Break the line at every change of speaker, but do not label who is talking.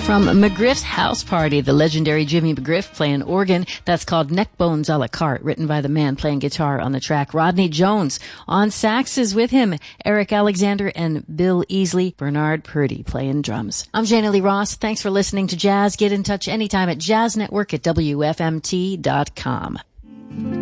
From McGriff's House Party, the legendary Jimmy McGriff playing organ. That's called Neckbones a la carte, written by the man playing guitar on the track. Rodney Jones on saxes with him. Eric Alexander and Bill Easley. Bernard Purdy playing drums. I'm Jana Lee Ross. Thanks for listening to Jazz. Get in touch anytime at jazznetwork@wfmt.com.